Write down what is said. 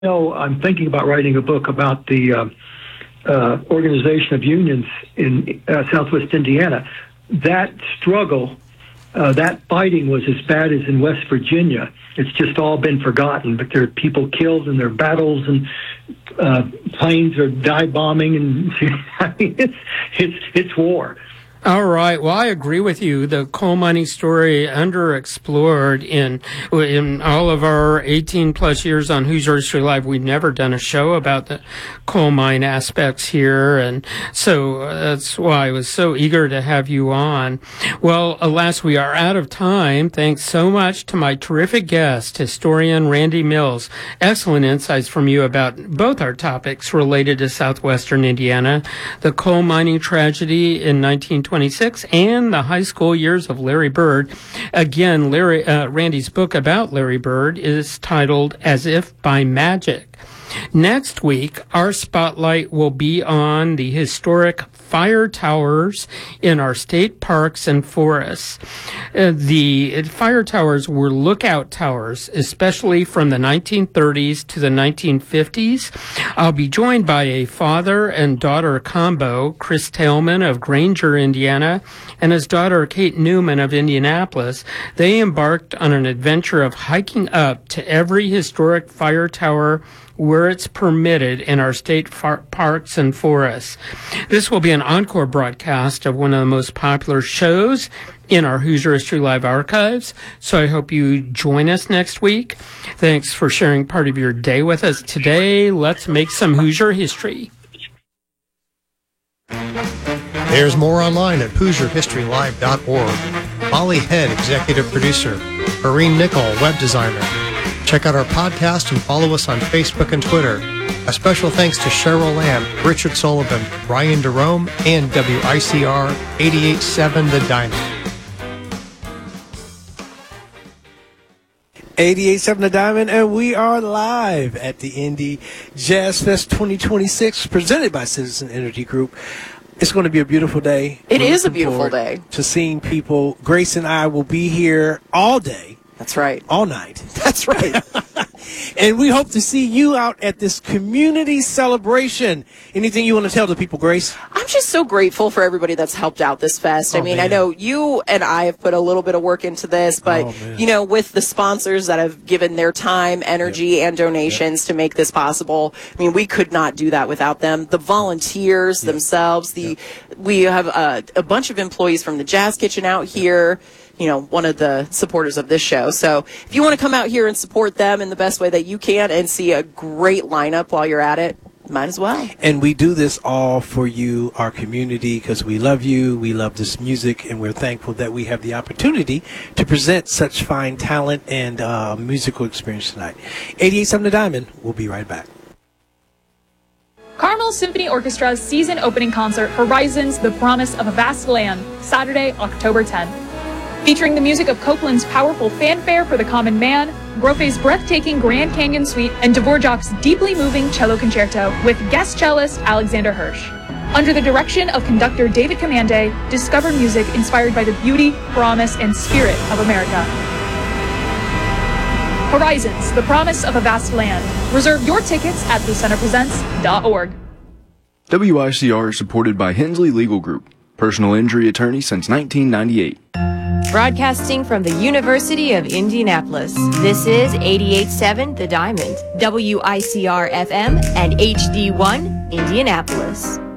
No, I'm thinking about writing a book about the Organization of Unions in Southwest Indiana. That struggle, that fighting was as bad as in West Virginia. It's just all been forgotten, but there are people killed and there are battles and planes are dive bombing, and I mean, it's war. All right. Well, I agree with you. The coal mining story underexplored in all of our 18 plus years on Hoosier History Live. We've never done a show about the coal mine aspects here. And so that's why I was so eager to have you on. Well, alas, we are out of time. Thanks so much to my terrific guest, historian Randy Mills. Excellent insights from you about both our topics related to southwestern Indiana, the coal mining tragedy in 1926 and the high school years of Larry Bird. Again, Randy's book about Larry Bird is titled As If by Magic. Next week, our spotlight will be on the historic fire towers in our state parks and forests. The fire towers were lookout towers, especially from the 1930s to the 1950s. I'll be joined by a father and daughter combo, Chris Tailman of Granger, Indiana, and his daughter Kate Newman of Indianapolis. They embarked on an adventure of hiking up to every historic fire tower where it's permitted in our state parks and forests. This will be an encore broadcast of one of the most popular shows in our Hoosier History Live archives, so I hope you join us next week. Thanks for sharing part of your day with us today. Let's make some Hoosier history. There's more online at HoosierHistoryLive.org. Molly Head, executive producer. Irene Nickel, web designer. Check out our podcast and follow us on Facebook and Twitter. A special thanks to Cheryl Lamb, Richard Sullivan, Ryan Jerome, and WICR 88.7 The Diamond. 88.7 The Diamond, and we are live at the Indy Jazz Fest 2026, presented by Citizen Energy Group. It's going to be a beautiful day. It is a beautiful day. To seeing people. Grace and I will be here all day. That's right. All night. That's right. And we hope to see you out at this community celebration. Anything you want to tell the people, Grace? I'm just so grateful for everybody that's helped out this fest. I mean, man. I know you and I have put a little bit of work into this, but, you know, with the sponsors that have given their time, energy, and donations to make this possible, I mean, we could not do that without them. The volunteers themselves, we have a bunch of employees from the Jazz Kitchen out here, you know, one of the supporters of this show. So if you want to come out here and support them in the best way that you can and see a great lineup while you're at it, might as well. And we do this all for you, our community, because we love you, we love this music, and we're thankful that we have the opportunity to present such fine talent and musical experience tonight. 88.7 The Diamond. We'll be right back. Carmel Symphony Orchestra's season opening concert, Horizons, The Promise of a Vast Land, Saturday, October 10th. Featuring the music of Copeland's powerful Fanfare for the Common Man, Grofe's breathtaking Grand Canyon Suite, and Dvorak's deeply moving cello concerto with guest cellist Alexander Hirsch. Under the direction of conductor David Commande, discover music inspired by the beauty, promise, and spirit of America. Horizons, The Promise of a Vast Land. Reserve your tickets at thecenterpresents.org. WICR is supported by Hensley Legal Group, personal injury attorney since 1998. Broadcasting from the University of Indianapolis, this is 88.7 The Diamond, WICR FM and HD1 Indianapolis.